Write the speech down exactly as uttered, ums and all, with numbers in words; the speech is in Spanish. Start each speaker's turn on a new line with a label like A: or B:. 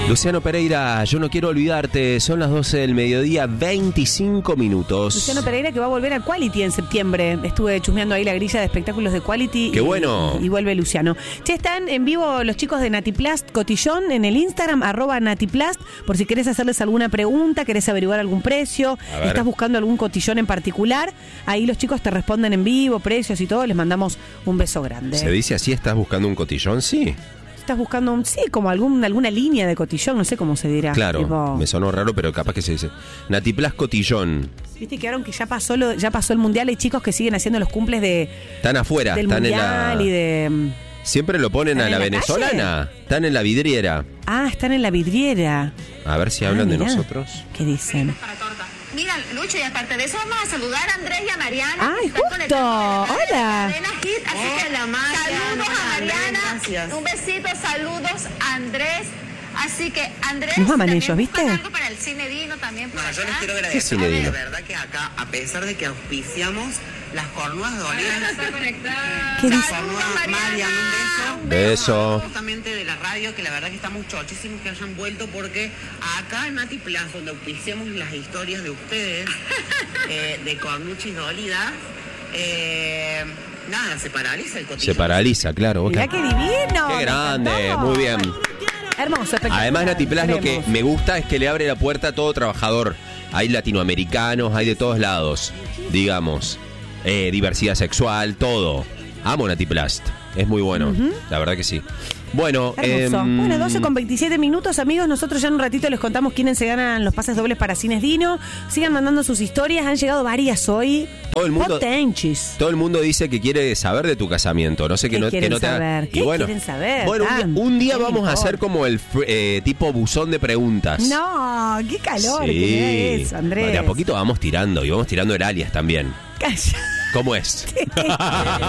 A: Luciano Pereira, yo no quiero olvidarte, son las doce del mediodía, veinticinco minutos.
B: Luciano Pereira que va a volver a Quality en septiembre. Estuve chusmeando ahí la grilla de espectáculos de Quality.
A: ¡Qué
B: y,
A: bueno!
B: Y, y vuelve Luciano. Che, están en vivo los chicos de Natiplast Cotillón en el Instagram, arroba Natiplast, por si querés hacerles alguna pregunta, querés averiguar algún precio, estás buscando algún cotillón en particular, ahí los chicos te responden en vivo, precios y todo, les mandamos un beso grande.
A: ¿Se dice así? ¿Estás buscando un cotillón? Sí.
B: Estás buscando un, sí, como algún, alguna línea de cotillón, no sé cómo se dirá.
A: Claro,
B: tipo...
A: me sonó raro, pero capaz que se dice. Natiplast Cotillón.
B: Viste que ahora que ya pasó lo, ya pasó el mundial, hay chicos que siguen haciendo los cumples de
A: están afuera,
B: del
A: están
B: mundial
A: en la...
B: y de
A: siempre lo ponen a la, la venezolana. Calle? Están en la vidriera.
B: Ah, están en la vidriera.
A: A ver si
B: ah,
A: hablan
B: mirá.
A: de nosotros.
B: ¿Qué dicen?
C: Mira, Lucho, y aparte de eso vamos a saludar a Andrés y a Mariana.
B: ¡Ay, justo! ¡Hola!
C: Hit, así que
D: Hola, María,
C: saludos a Mariana.
D: Gracias.
C: Un besito, saludos a Andrés. Así que Andrés,
B: nos aman ellos, ¿viste?
C: Algo para el Cine Dino también por
D: no,
C: acá.
D: yo les quiero
A: ¿Qué
D: agradecer.
A: Cine Dino?
D: La verdad que acá, a pesar de que auspiciamos las cornudas de Olivia,
B: ¿Qué dice?
D: cornudas, Marian, un beso.
A: Beso.
D: Justamente de la radio, que la verdad que estamos chochísimos que hayan vuelto, porque acá en Natiplast, donde auspiciamos las historias de ustedes, eh, de cornuchis de Olida, eh, nada, se paraliza el cotillón.
A: Se paraliza, claro.
B: Mirá qué divino.
A: Qué grande, muy bien.
B: Hermoso, espectacular.
A: Además, Natiplast lo que me gusta es que le abre la puerta a todo trabajador. Hay latinoamericanos, hay de todos lados, digamos. Eh, diversidad sexual, todo. Amo Natiplast. Es muy bueno, uh-huh. La verdad que sí. Bueno,
B: eh, bueno, doce con veintisiete minutos, amigos. Nosotros ya en un ratito les contamos quiénes se ganan los pases dobles para Cines Dino. Sigan mandando sus historias, han llegado varias hoy.
A: Todo el mundo,
B: Potenchis.
A: todo el mundo dice que quiere saber de tu casamiento. No sé que
B: ¿Qué
A: no,
B: quieren
A: que no te
B: saber? ¿Qué
A: bueno,
B: quieren saber?
A: Bueno, un día, un día vamos a hacer como el eh, tipo buzón de preguntas.
B: No, qué calor
A: sí.
B: que me da eso, Andrés.
A: De a poquito vamos tirando y vamos tirando el alias también.
B: Calla.
A: ¿Cómo es?